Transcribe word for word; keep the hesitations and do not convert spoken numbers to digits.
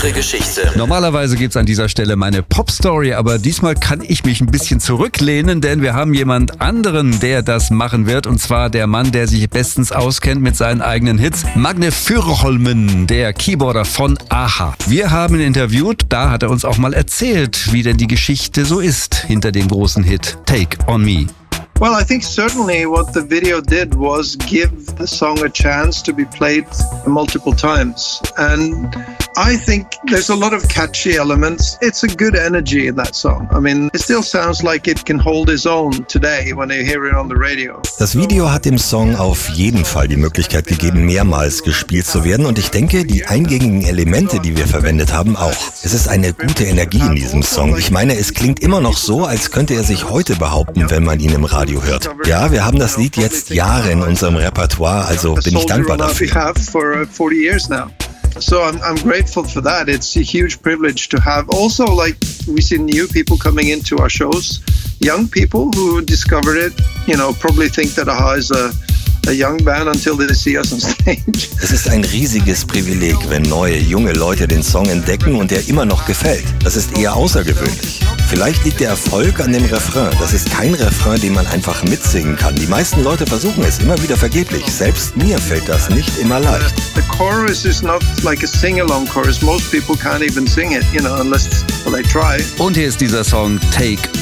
ihre Geschichte. Normalerweise gibt's an dieser Stelle meine Pop-Story, aber diesmal kann ich mich ein bisschen zurücklehnen, denn wir haben jemand anderen, der das machen wird, und zwar der Mann, der sich bestens auskennt mit seinen eigenen Hits, Magne Furuholmen, der Keyboarder von a-ha. Wir haben ihn interviewt, da hat er uns auch mal erzählt, wie denn die Geschichte so ist hinter dem großen Hit Take On Me. Well, I think certainly what the video did was give the song a chance to be played multiple times. And I think there's a lot of catchy elements. It's a good energy in that song. I mean, it still sounds like it can hold its own today when you hear it on the radio. Das Video hat dem Song auf jeden Fall die Möglichkeit gegeben, mehrmals gespielt zu werden. Und ich denke, die eingängigen Elemente, die wir verwendet haben, auch. Es ist eine gute Energie in diesem Song. Ich meine, es klingt immer noch so, als könnte er sich heute behaupten, wenn man ihn im Radio hört. Ja, wir haben das Lied jetzt Jahre in unserem Repertoire, also bin ich dankbar dafür. So I'm I'm grateful for that. It's a huge privilege to have. Also, like, we see new people coming into our shows, young people who discovered it, you know, probably think that a-ha is a a young band until they see us on stage. Es ist ein riesiges Privileg, wenn neue, junge Leute den Song entdecken und der immer noch gefällt. Das ist eher außergewöhnlich. Vielleicht liegt der Erfolg an dem Refrain. Das ist kein Refrain, den man einfach mitsingen kann. Die meisten Leute versuchen es immer wieder vergeblich. Selbst mir fällt das nicht immer leicht. The chorus is not like a sing-along chorus. Most people can't even sing it, you know, unless well, they try. Und hier ist dieser Song Take